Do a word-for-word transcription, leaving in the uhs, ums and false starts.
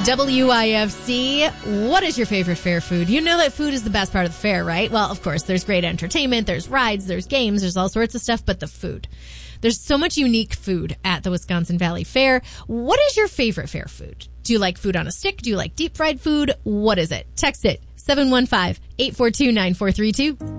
W I F C. What is your favorite fair food? You know that food is the best part of the fair, right? Well, of course, there's great entertainment, there's rides, there's games, there's all sorts of stuff, but the food. There's so much unique food at the Wisconsin Valley Fair. What is your favorite fair food? Do you like food on a stick? Do you like deep fried food? What is it? Text it seven one five, eight four two, nine four three two.